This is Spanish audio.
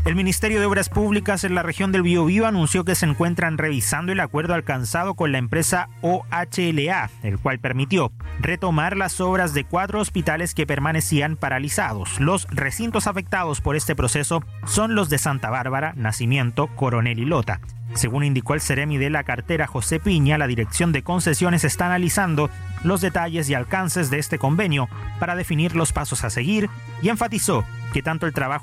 El Ministerio de Obras Públicas en la región del Biobío anunció que se encuentran revisando el acuerdo alcanzado con la empresa OHLA, el cual permitió retomar las obras de 4 hospitales que permanecían paralizados. Los recintos afectados por este proceso son los de Santa Bárbara, Nacimiento, Coronel y Lota. Según indicó el seremi de la cartera José Piña, la Dirección de Concesiones está analizando los detalles y alcances de este convenio para definir los pasos a seguir y enfatizó que tanto el trabajo